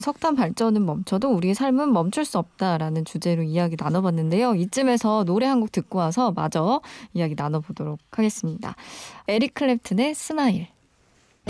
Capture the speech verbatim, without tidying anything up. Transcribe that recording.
석탄 발전은 멈춰도 우리의 삶은 멈출 수 없다라는 주제로 이야기 나눠봤는데요. 이쯤에서 노래 한 곡 듣고 와서 마저 이야기 나눠보도록 하겠습니다. 에릭 클랩튼의 스마일.